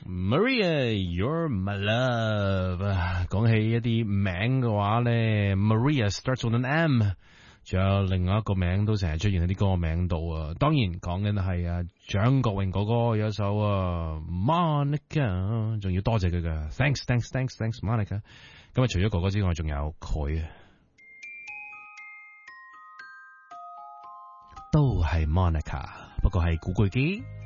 Maria, you're my love。講起一啲名嘅話咧 ，Maria starts with an M， 仲有另外一個名都成日出現喺啲歌名度啊。當然講緊係啊張國榮哥哥有一首啊 Monica， 仲要多謝佢嘅 Thanks Monica。咁啊，除咗哥哥之外，仲有佢啊，都係 Monica， 不過係古巨基。